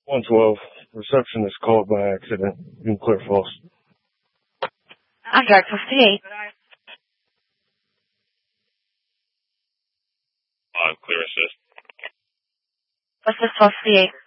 112. Receptionist called by accident. You can clear false. On guard 58. Clear assist. Assist 58.